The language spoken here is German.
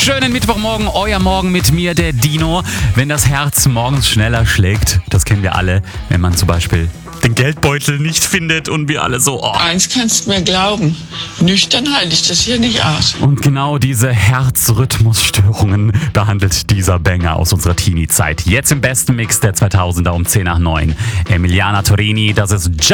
Schönen Mittwochmorgen, euer Morgen mit mir, der Dino. Wenn das Herz morgens schneller schlägt, das kennen wir alle, wenn man zum Beispiel den Geldbeutel nicht findet und wir alle so... Eins kannst du mir glauben, nüchtern halte ich das hier nicht aus. Und genau diese Herzrhythmusstörungen behandelt dieser Banger aus unserer Teenie-Zeit. Jetzt im besten Mix der 2000er um 10 nach 9. Emiliana Torini, das ist